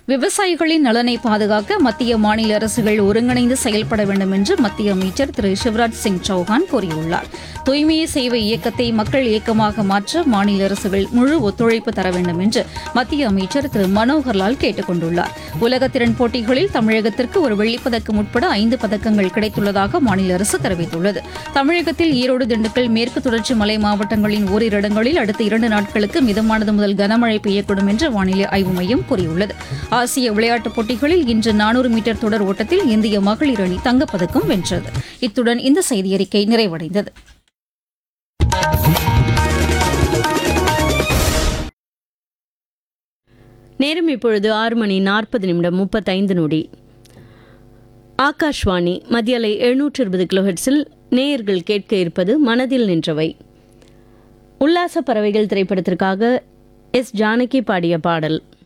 விவசாயிகளின் நலனை பாதுகாக்க மத்திய மாநில அரசுகள் ஒருங்கிணைந்து செயல்பட வேண்டும் என்று மத்திய அமைச்சர் திரு சிவராஜ் சிங் சௌஹான் கூறியுள்ளார். தூய்மையே சேவை இயக்கத்தை மக்கள் இயக்கமாக மாற்ற மாநில அரசுகள் முழு ஒத்துழைப்பு தர வேண்டும் என்று மத்திய அமைச்சர் திரு மனோகர்லால் கேட்டுக் கொண்டுள்ளார். உலக திறன் போட்டிகளில் தமிழகத்திற்கு ஒரு வெள்ளிப்பதக்கம் உட்பட 5 பதக்கங்கள் கிடைத்துள்ளதாக மாநில அரசு தெரிவித்துள்ளது. தமிழகத்தில் ஈரோடு, திண்டுக்கல், மேற்கு தொடர்ச்சி மலை மாவட்டங்களின் ஓரிரு இடங்களில் அடுத்த 2 நாட்களுக்கு மிதமானது முதல் கனமழை பெய்யக்கூடும் என்று வானிலை ஆய்வு மையம் கூறியுள்ளது. ஆசிய விளையாட்டுப் போட்டிகளில் இன்று 400 மீட்டர் தொடர் ஓட்டத்தில் இந்திய மகளிர் அணி தங்கப்பதக்கம் வென்றது. இத்துடன் இந்த செய்தியறிக்கை நிறைவடைந்தது. நேரம் இப்பொழுது 6:40 ஆகாஷ்வாணி மத்திய அலை 720 கிலோஹெர்ட்ஸில் நேயர்கள் கேட்க இருப்பது மனதில் நின்றவை. உல்லாச பறவைகள் திரைப்படத்திற்காக எஸ். ஜானகி பாடிய பாடல்.